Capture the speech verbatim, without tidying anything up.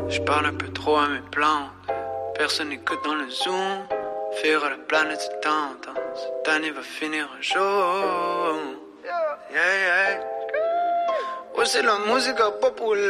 Je parle un peu trop à mes plantes. Personne n'écoute dans le zoom. Faire à la planète se tente. Cette année va finir un jour. Yeah, yeah. Ouais, c'est la musique populaire.